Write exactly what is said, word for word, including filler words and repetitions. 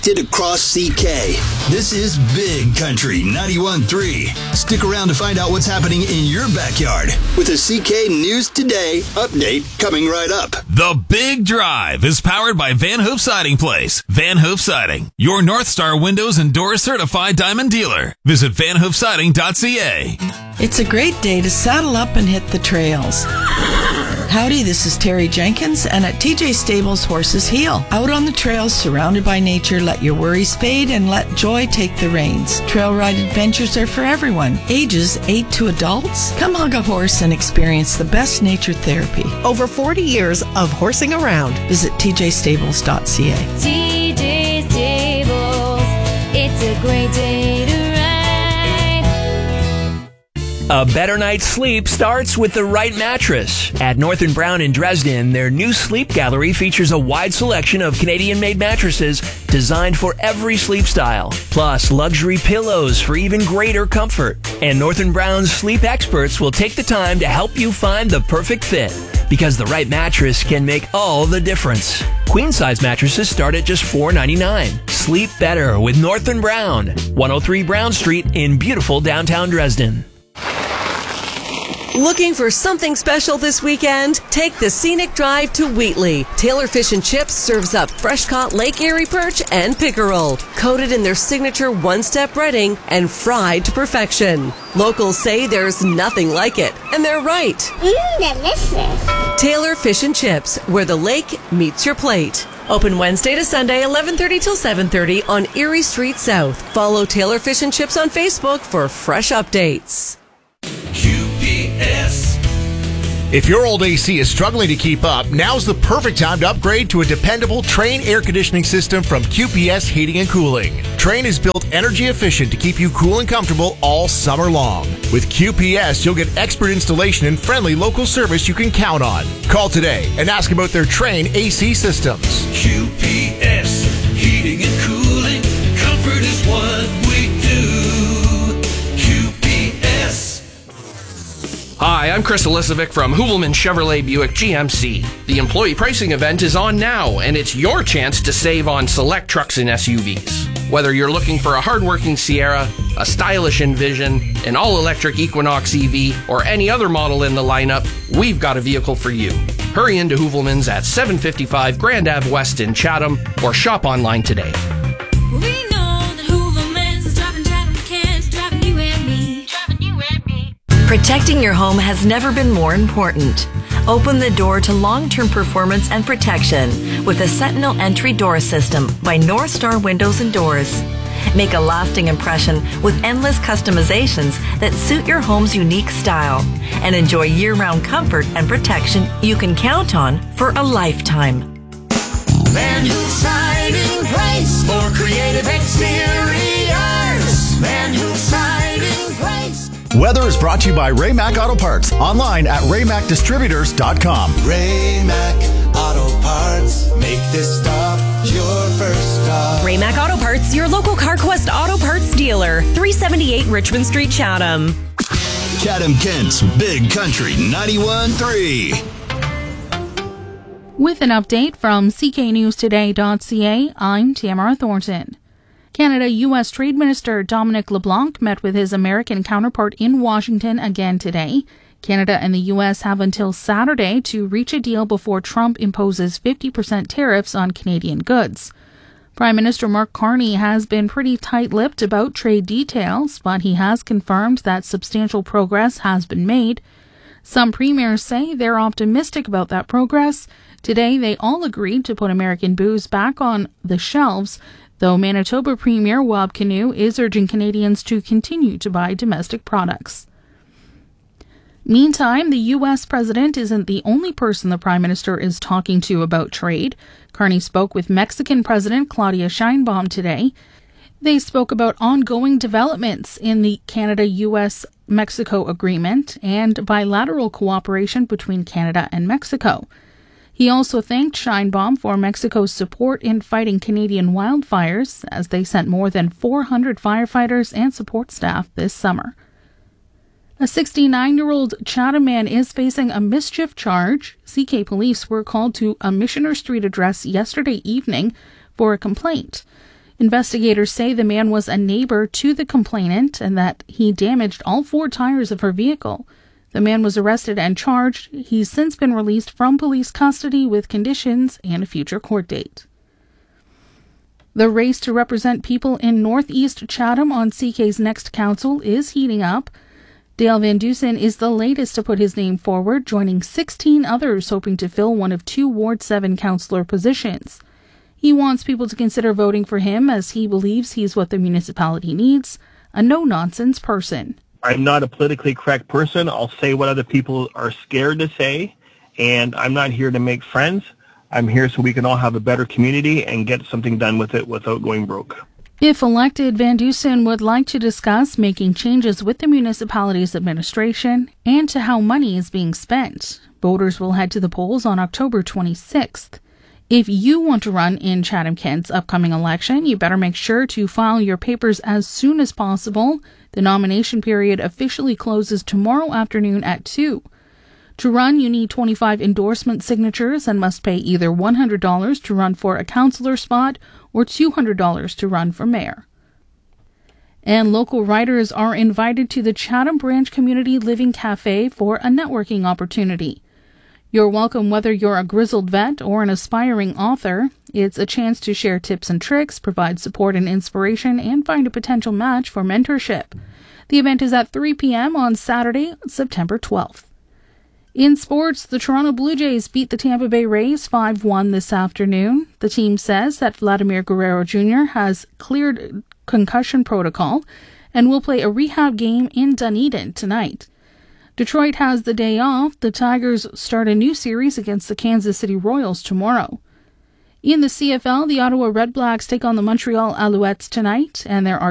Across C K. This is Big Country ninety-one point three. Stick around to find out what's happening in your backyard with a C K News Today update coming right up. The Big Drive is powered by Van Hoof Siding Place. Van Hoof Siding, your North Star Windows and Doors certified diamond dealer. Visit van hoof siding dot c a. It's a great day to saddle up and hit the trails. Howdy, this is Terry Jenkins, and at T J Stables Horses Heel. Out on the trails, surrounded by nature, let your worries fade and let joy take the reins. Trail ride adventures are for everyone, ages eight to adults. Come hug a horse and experience the best nature therapy. Over forty years of horsing around. Visit t j stables dot c a. T J Stables, it's a great day to ride. A better night's sleep starts with the right mattress. At North and Brown in Dresden, their new sleep gallery features a wide selection of Canadian-made mattresses designed for every sleep style, plus luxury pillows for even greater comfort. And North and Brown's sleep experts will take the time to help you find the perfect fit, because the right mattress can make all the difference. Queen-size mattresses start at just four dollars and ninety-nine cents. Sleep better with North and Brown, one oh three Brown Street in beautiful downtown Dresden. Looking for something special this weekend? Take the scenic drive to Wheatley. Taylor Fish and Chips serves up fresh-caught Lake Erie perch and pickerel, coated in their signature one-step breading and fried to perfection. Locals say there's nothing like it, and they're right. Mmm, delicious. Taylor Fish and Chips, where the lake meets your plate. Open Wednesday to Sunday, eleven thirty till seven thirty on Erie Street South. Follow Taylor Fish and Chips on Facebook for fresh updates. Q P S. If your old A C is struggling to keep up, now's the perfect time to upgrade to a dependable Trane air conditioning system from Q P S Heating and Cooling. Trane is built energy efficient to keep you cool and comfortable all summer long. With Q P S, you'll get expert installation and friendly local service you can count on. Call today and ask about their Trane A C systems. Q P S Heating and Cooling. Comfort is what we do. Q P S. Hi, I'm Chris Elisovic from Hoovelman Chevrolet Buick G M C. The employee pricing event is on now, and it's your chance to save on select trucks and S U Vs. Whether you're looking for a hardworking Sierra, a stylish Envision, an all-electric Equinox E V, or any other model in the lineup, we've got a vehicle for you. Hurry into Hoovelman's at seven fifty-five Grand Ave West in Chatham, or shop online today. We know that Hooverman's is driving Chatham Kent, driving you and me, driving you and me. Protecting your home has never been more important. Open the door to long-term performance and protection with the Sentinel Entry Door System by North Star Windows and Doors. Make a lasting impression with endless customizations that suit your home's unique style, and enjoy year-round comfort and protection you can count on for a lifetime. Van Hoof Siding Place for creative exteriors. Van Hoof Siding Place. Weather is brought to you by Ray-Mac Auto Parts. Online at ray mac distributors dot com. Ray-Mac Auto Parts. Make this stop your first stop. Ray-Mac Auto Parts, your local CarQuest Auto Parts dealer. three seventy-eight Richmond Street, Chatham. Chatham Kent's Big Country ninety-one point three. With an update from c k news today dot c a, I'm Tamara Thornton. Canada-U S Trade Minister Dominic LeBlanc met with his American counterpart in Washington again today. Canada and the U S have until Saturday to reach a deal before Trump imposes fifty percent tariffs on Canadian goods. Prime Minister Mark Carney has been pretty tight-lipped about trade details, but he has confirmed that substantial progress has been made. Some premiers say they're optimistic about that progress. Today, they all agreed to put American booze back on the shelves, though Manitoba Premier Wab Kinew is urging Canadians to continue to buy domestic products. Meantime, the U S president isn't the only person the Prime Minister is talking to about trade. Carney spoke with Mexican President Claudia Sheinbaum today. They spoke about ongoing developments in the Canada-U S Mexico agreement and bilateral cooperation between Canada and Mexico. He also thanked Sheinbaum for Mexico's support in fighting Canadian wildfires, as they sent more than four hundred firefighters and support staff this summer. A sixty-nine-year-old Chatham man is facing a mischief charge. C K police were called to a Missioner Street address yesterday evening for a complaint. Investigators say the man was a neighbor to the complainant and that he damaged all four tires of her vehicle. The man was arrested and charged. He's since been released from police custody with conditions and a future court date. The race to represent people in Northeast Chatham on C K's next council is heating up. Dale Van Dusen is the latest to put his name forward, joining sixteen others hoping to fill one of two Ward seven councillor positions. He wants people to consider voting for him as he believes he's what the municipality needs, a no-nonsense person. I'm not a politically correct person. I'll say what other people are scared to say, and I'm not here to make friends. I'm here so we can all have a better community and get something done with it without going broke. If elected, Van Dusen would like to discuss making changes with the municipality's administration and to how money is being spent. Voters will head to the polls on October twenty-sixth. If you want to run in Chatham-Kent's upcoming election, you better make sure to file your papers as soon as possible. The nomination period officially closes tomorrow afternoon at two. To run, you need twenty-five endorsement signatures and must pay either one hundred dollars to run for a councillor spot or two hundred dollars to run for mayor. And local writers are invited to the Chatham Branch Community Living Cafe for a networking opportunity. You're welcome whether you're a grizzled vet or an aspiring author. It's a chance to share tips and tricks, provide support and inspiration, and find a potential match for mentorship. The event is at three p.m. on Saturday, September twelfth. In sports, the Toronto Blue Jays beat the Tampa Bay Rays five one this afternoon. The team says that Vladimir Guerrero Junior has cleared concussion protocol and will play a rehab game in Dunedin tonight. Detroit has the day off. The Tigers start a new series against the Kansas City Royals tomorrow. In the C F L, the Ottawa Redblacks take on the Montreal Alouettes tonight, and there are